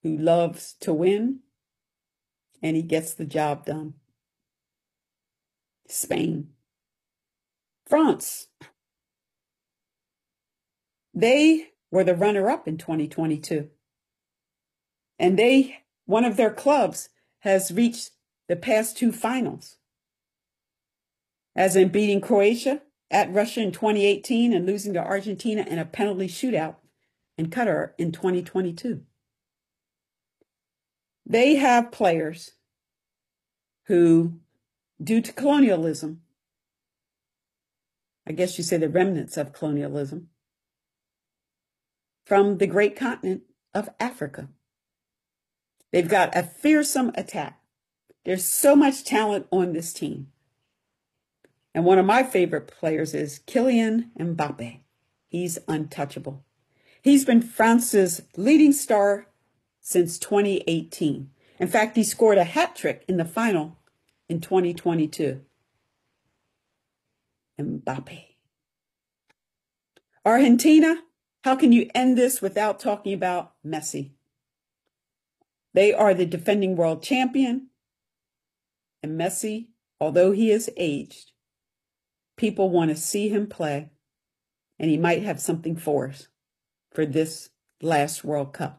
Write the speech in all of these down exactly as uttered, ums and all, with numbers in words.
who loves to win, and he gets the job done. Spain. France. They were the runner-up in twenty twenty-two. And they, one of their clubs has reached the past two finals, as in beating Croatia at Russia in twenty eighteen and losing to Argentina in a penalty shootout in Qatar in twenty twenty-two. They have players who, due to colonialism, I guess you say the remnants of colonialism, from the great continent of Africa. They've got a fearsome attack. There's so much talent on this team. And one of my favorite players is Kylian Mbappe. He's untouchable. He's been France's leading star since twenty eighteen. In fact, he scored a hat trick in the final in twenty twenty-two. Mbappe. Argentina, how can you end this without talking about Messi? They are the defending world champion. And Messi, although he is aged, people want to see him play. And he might have something for us for this last World Cup.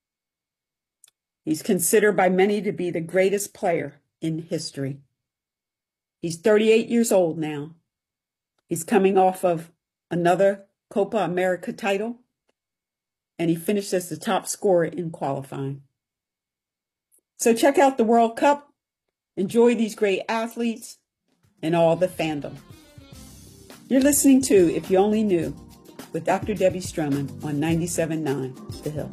He's considered by many to be the greatest player in history. He's thirty-eight years old now. He's coming off of another Copa America title, and he finished as the top scorer in qualifying. So check out the World Cup. Enjoy these great athletes and all the fandom. You're listening to If You Only Knew with Doctor Debbie Stroman on ninety-seven point nine The Hill.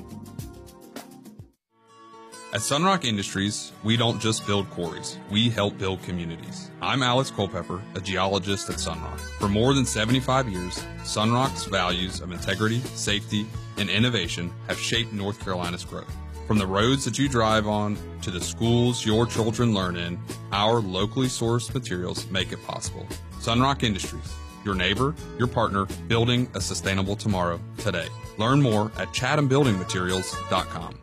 At Sunrock Industries, we don't just build quarries, we help build communities. I'm Alex Culpepper, a geologist at Sunrock. For more than seventy-five years, Sunrock's values of integrity, safety, and innovation have shaped North Carolina's growth. From the roads that you drive on to the schools your children learn in, our locally sourced materials make it possible. Sunrock Industries, your neighbor, your partner, building a sustainable tomorrow today. Learn more at chatham building materials dot com.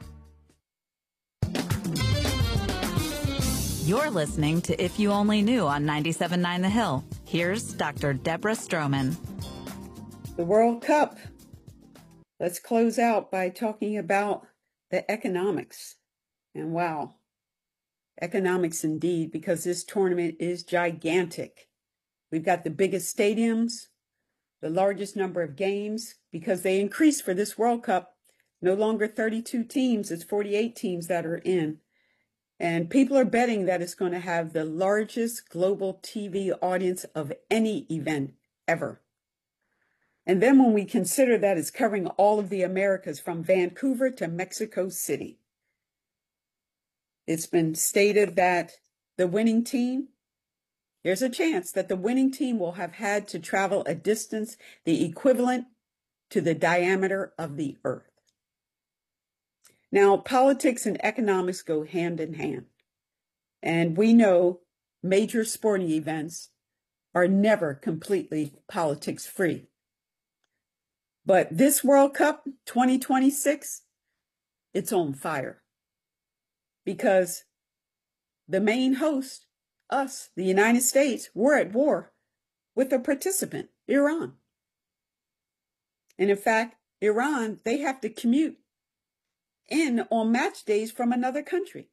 You're listening to If You Only Knew on ninety-seven point nine The Hill. Here's Doctor Deborah Stroman. The World Cup. Let's close out by talking about the economics. And wow, economics indeed, because this tournament is gigantic. We've got the biggest stadiums, the largest number of games, because they increased for this World Cup. No longer thirty-two teams, it's forty-eight teams that are in. And people are betting that it's going to have the largest global T V audience of any event ever. And then when we consider that it's covering all of the Americas from Vancouver to Mexico City, it's been stated that the winning team, there's a chance that the winning team will have had to travel a distance the equivalent to the diameter of the Earth. Now, politics and economics go hand in hand. And we know major sporting events are never completely politics free. But this World Cup twenty twenty-six, it's on fire. Because the main host, us, the United States, we're at war with a participant, Iran. And in fact, Iran, they have to commute in on match days from another country.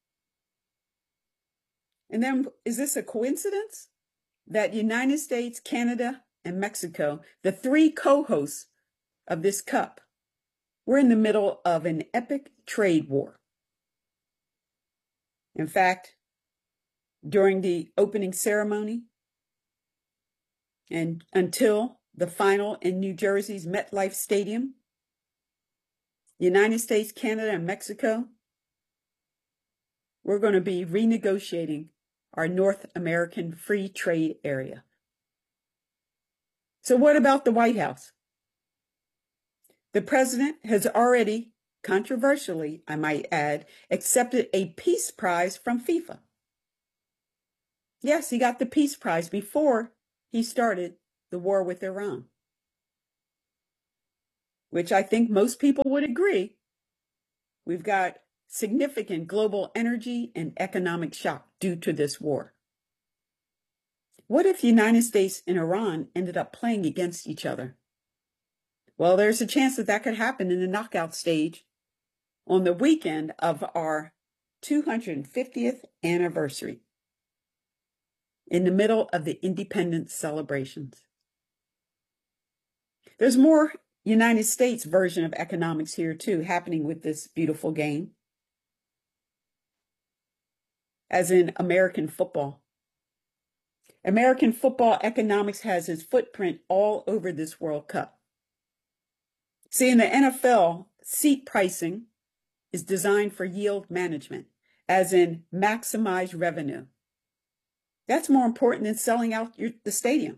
And then, is this a coincidence that United States, Canada, and Mexico, the three co-hosts of this cup, we're in the middle of an epic trade war? In fact, during the opening ceremony and until the final in New Jersey's MetLife Stadium, United States, Canada, and Mexico, we're going to be renegotiating our North American free trade area. So what about the White House? The president has already, controversially, I might add, accepted a peace prize from FIFA. Yes, he got the peace prize before he started the war with Iran, which I think most people would agree we've got significant global energy and economic shock due to this war. What if the United States and Iran ended up playing against each other? Well, there's a chance that that could happen in the knockout stage on the weekend of our two hundred fiftieth anniversary, in the middle of the independence celebrations. There's more United States version of economics here too, happening with this beautiful game, as in American football. American football economics has its footprint all over this World Cup. See, in the N F L, seat pricing is designed for yield management, as in maximize revenue. That's more important than selling out your, the stadium.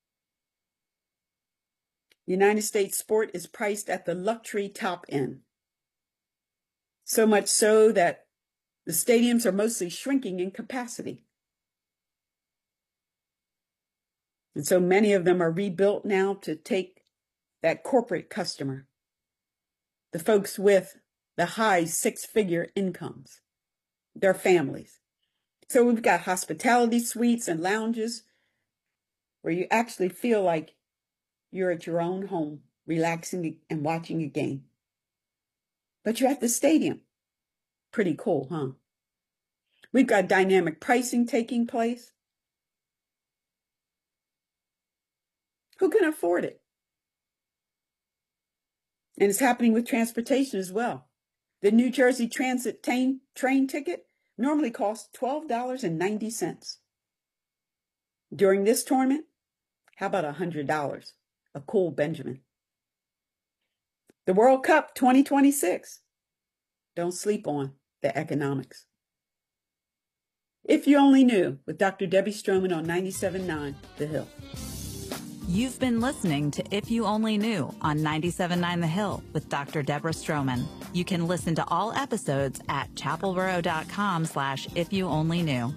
United States sport is priced at the luxury top end. So much so that the stadiums are mostly shrinking in capacity. And so many of them are rebuilt now to take that corporate customer, the folks with the high six-figure incomes, their families. So we've got hospitality suites and lounges where you actually feel like you're at your own home, relaxing and watching a game. But you're at the stadium. Pretty cool, huh? We've got dynamic pricing taking place. Who can afford it? And it's happening with transportation as well. The New Jersey Transit train, train ticket normally costs twelve dollars and ninety cents. During this tournament, how about one hundred dollars? A cool Benjamin. The World Cup twenty twenty-six. Don't sleep on the economics. If You Only Knew, with Doctor Debbie Stroman on ninety-seven point nine The Hill. You've been listening to If You Only Knew on ninety-seven point nine The Hill with Doctor Deborah Stroman. You can listen to all episodes at chapelboro.com slash if you only knew.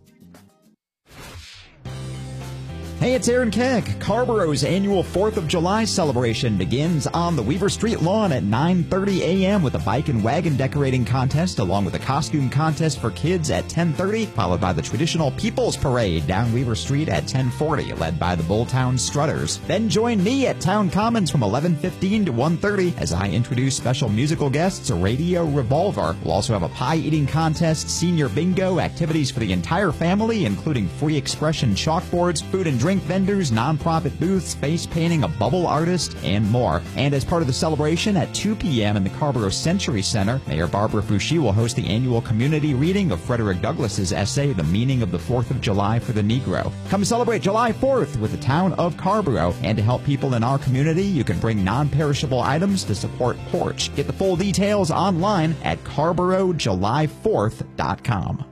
Hey, it's Aaron Keck. Carborough's annual fourth of July celebration begins on the Weaver Street lawn at nine thirty a.m. with a bike and wagon decorating contest, along with a costume contest for kids at ten thirty, followed by the traditional People's Parade down Weaver Street at ten forty, led by the Bulltown Strutters. Then join me at Town Commons from eleven fifteen to one thirty as I introduce special musical guests, Radio Revolver. We'll also have a pie-eating contest, senior bingo, activities for the entire family, including free expression chalkboards, food and drink vendors, nonprofit booths, face painting, a bubble artist, and more. And as part of the celebration at two p.m. in the Carrboro Century Center, Mayor Barbara Foushee will host the annual community reading of Frederick Douglass's essay, The Meaning of the Fourth of July for the Negro. Come celebrate July fourth with the town of Carrboro. And to help people in our community, you can bring non-perishable items to support Porch. Get the full details online at Carrboro July fourth dot com.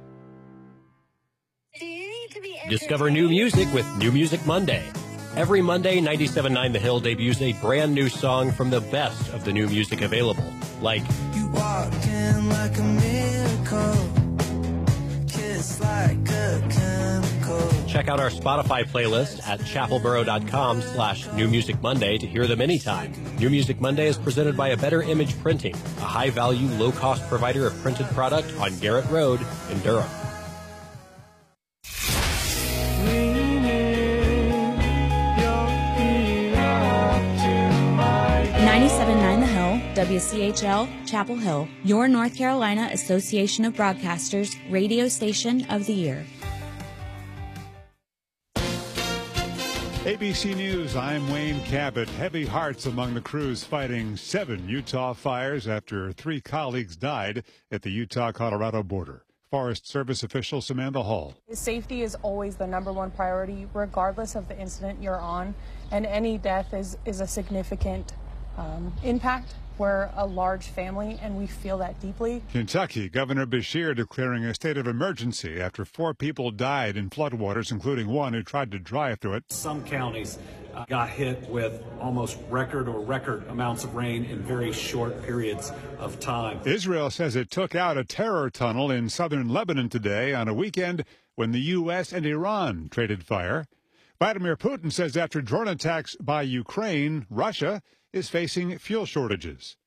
Discover new music with New Music Monday. Every Monday, ninety-seven point nine The Hill debuts a brand new song from the best of the new music available, like You walked in like a miracle, kiss like a chemical. Check out our Spotify playlist at chapelboro.com slash New Music Monday to hear them anytime. New Music Monday is presented by A Better Image Printing, a high-value, low-cost provider of printed product on Garrett Road in Durham. ninety-seven point nine The Hill, W C H L, Chapel Hill, your North Carolina Association of Broadcasters Radio Station of the Year. A B C News, I'm Wayne Cabot. Heavy hearts among the crews fighting seven Utah fires after three colleagues died at the Utah-Colorado border. Forest Service official Samantha Hall. Safety is always the number one priority, regardless of the incident you're on, and any death is, is a significant um, impact. We're a large family, and we feel that deeply. Kentucky Governor Beshear declaring a state of emergency after four people died in floodwaters, including one who tried to drive through it. Some counties uh, got hit with almost record or record amounts of rain in very short periods of time. Israel says it took out a terror tunnel in southern Lebanon today on a weekend when the U S and Iran traded fire. Vladimir Putin says after drone attacks by Ukraine, Russia is facing fuel shortages.